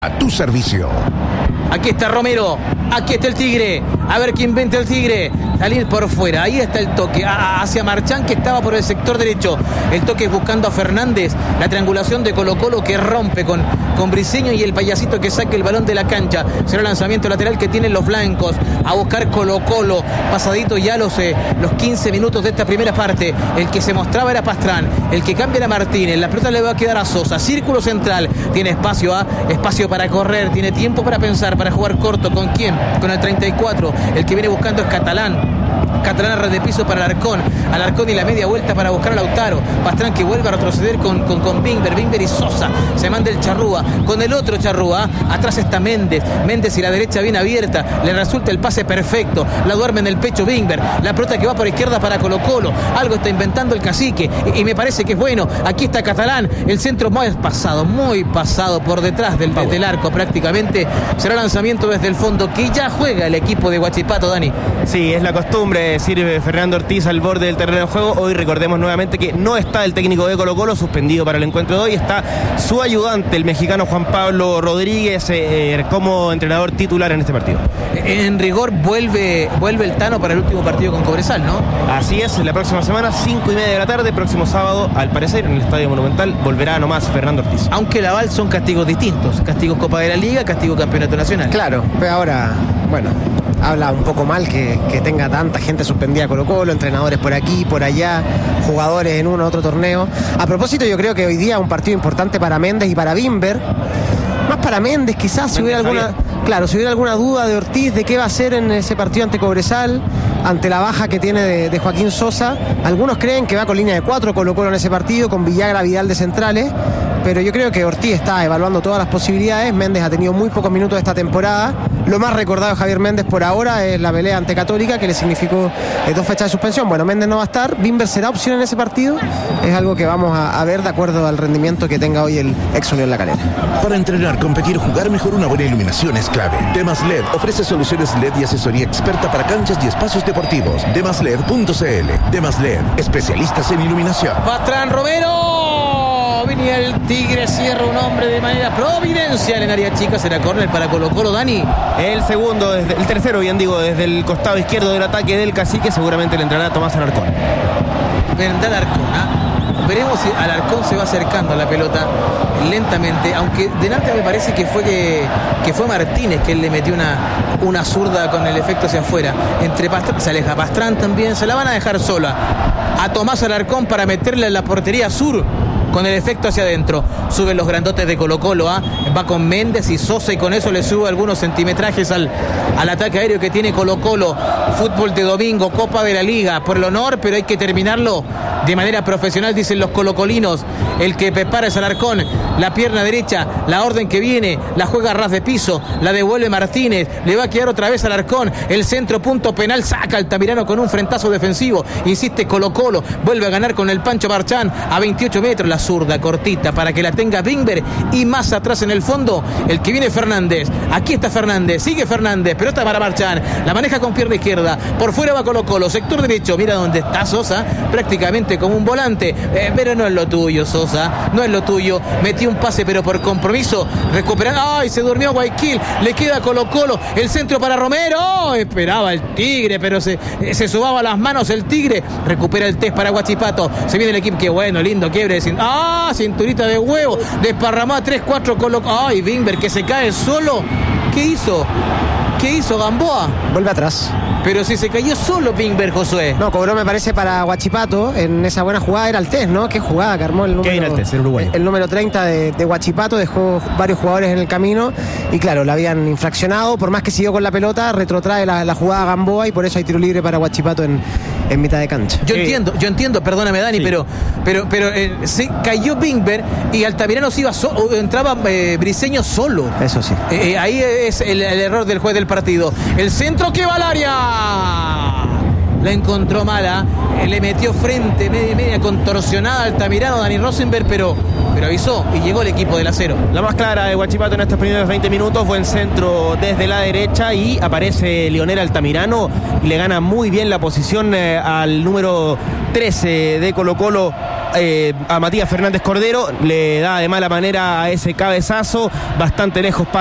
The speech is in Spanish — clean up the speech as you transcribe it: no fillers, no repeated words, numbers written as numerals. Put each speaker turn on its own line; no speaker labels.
A tu servicio.
Aquí está Romero, aquí está el Tigre. A ver quién inventa el Tigre. Salir por fuera, ahí está el toque hacia Marchán, que estaba por el sector derecho. El toque buscando a Fernández. La triangulación de Colo-Colo que rompe con Briceño y el payasito que saque el balón de la cancha. Será el lanzamiento lateral que tienen los blancos. A buscar Colo-Colo. Pasadito ya los 15 minutos de esta primera parte. El que se mostraba era Pastrán. El que cambia era Martínez. La pelota le va a quedar a Sosa. Círculo central. Tiene espacio para correr. Tiene tiempo para pensar, para jugar corto. ¿Con quién? Con el 34. El que viene buscando es Catalán. Catalán a red de piso para Alarcón y la media vuelta para buscar a Lautaro. Pastrán que vuelve a retroceder con Bingber y Sosa. Se manda el Charrúa con el otro Charrúa. Atrás está Méndez y la derecha bien abierta. Le resulta el pase perfecto. La duerme en el pecho Bingber. La pelota que va por izquierda para Colo-Colo. Algo está inventando el cacique y me parece que es bueno. Aquí está Catalán. El centro muy pasado por detrás del arco prácticamente. Será lanzamiento desde el fondo que ya juega el equipo de Huachipato, Dani.
Sí, es la costumbre. Sirve Fernando Ortiz al borde del terreno de juego. Hoy recordemos nuevamente que no está el técnico de Colo-Colo, suspendido para el encuentro de hoy. Está su ayudante, el mexicano Juan Pablo Rodríguez, como entrenador titular en este partido.
En rigor vuelve el Tano para el último partido con Cobresal, ¿no?
Así es, la próxima semana, 5:30 de la tarde, próximo sábado, al parecer, en el Estadio Monumental, volverá nomás Fernando Ortiz.
Aunque el aval son castigos distintos. Castigo Copa de la Liga, castigo Campeonato Nacional.
Claro, pero ahora, bueno, habla un poco mal que tenga tanta gente suspendida Colo-Colo, entrenadores por aquí, por allá, jugadores en uno u otro torneo. A propósito, yo creo que hoy día es un partido importante para Méndez y para Bimber. Más para Méndez, quizás, si hubiera alguna duda de Ortiz de qué va a hacer en ese partido ante Cobresal, ante la baja que tiene de Joaquín Sosa. Algunos creen que va con línea de 4 Colo-Colo en ese partido, con Villagra, Vidal de centrales. Pero yo creo que Ortiz está evaluando todas las posibilidades. Méndez ha tenido muy pocos minutos esta temporada. Lo más recordado de Javier Méndez por ahora es la pelea ante Católica, que le significó 2 fechas de suspensión. Bueno, Méndez no va a estar. Bimber será opción en ese partido. Es algo que vamos a ver de acuerdo al rendimiento que tenga hoy el ex Unión La Calera.
Para entrenar, competir, jugar mejor, una buena iluminación es clave. Demas LED ofrece soluciones LED y asesoría experta para canchas y espacios deportivos. Demasled.cl. Demas LED, especialistas en iluminación.
Pastrán Romero. Venía el Tigre, cierra un hombre de manera providencial en área chica. Será córner para Colo-Colo, Dani.
El tercero, desde el costado izquierdo del ataque del cacique, seguramente le entrará Tomás Alarcón.
Vendrá Alarcón, Veremos si Alarcón se va acercando a la pelota lentamente, aunque delante me parece que fue Martínez que él le metió una zurda con el efecto hacia afuera. Entre Pastrán, se aleja Pastrán también, se la van a dejar sola a Tomás Alarcón para meterle en la portería sur con el efecto hacia adentro. Suben los grandotes de Colo-Colo, va con Méndez y Sosa, y con eso le sube algunos centimetrajes al ataque aéreo que tiene Colo-Colo. Fútbol de domingo, Copa de la Liga, por el honor, pero hay que terminarlo de manera profesional, dicen los colocolinos. El que prepara es Alarcón, la pierna derecha, la orden que viene, la juega a ras de piso, la devuelve Martínez, le va a quedar otra vez Alarcón, el centro, punto penal, saca Altamirano con un frentazo defensivo, insiste Colo-Colo, vuelve a ganar con el Pancho Marchán a 28 metros, la zurda cortita para que la tenga Bingber, y más atrás en el fondo el que viene Fernández. Aquí está Fernández, sigue Fernández, pelota para Marchán, la maneja con pierna izquierda, por fuera va Colo-Colo, sector derecho, mira dónde está Sosa, prácticamente como un volante, pero no es lo tuyo, Sosa, no es lo tuyo. Metió un pase pero por compromiso, recuperando, ¡ay! Se durmió Guayaquil, le queda Colo-Colo, el centro para Romero, ¡oh! Esperaba el Tigre, pero se subaba las manos el Tigre, recupera el test para Huachipato, se viene el equipo, que bueno, lindo quiebre, cinturita de huevo, desparramó a 3-4 Colo-Colo, ¡ay! Bimber que se cae solo, ¿qué hizo? ¿Qué hizo Gamboa?
Vuelve atrás.
Pero si se cayó solo Bimber, Josué.
No, cobró, me parece, para Huachipato en esa buena jugada. Era el test, ¿no? Qué jugada que armó el número 30 de Huachipato. Dejó varios jugadores en el camino y claro, la habían infraccionado. Por más que siguió con la pelota, retrotrae la jugada Gamboa y por eso hay tiro libre para Huachipato en mitad de cancha.
Yo entiendo, perdóname, Dani, sí. pero se cayó Bimber y Altamirano se iba entraba Briceño solo.
Eso sí.
Ahí es el error del juez del partido. El centro que va al área. La encontró mala, le metió frente, media contorsionada Altamirano, Dani Rosenberg, pero avisó y llegó el equipo del Acero.
La más clara de Huachipato en estos primeros 20 minutos, buen centro desde la derecha y aparece Leonel Altamirano y le gana muy bien la posición al número 13 de Colo-Colo, a Matías Fernández Cordero, le da de mala manera a ese cabezazo, bastante lejos